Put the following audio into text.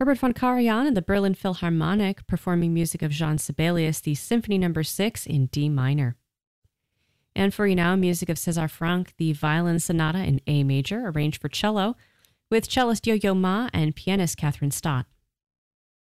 Herbert von Karajan and the Berlin Philharmonic performing music of Jean Sibelius, the Symphony No. 6 in D minor. And for you now, music of César Franck, the Violin Sonata in A major, arranged for cello, with cellist Yo-Yo Ma and pianist Catherine Stott.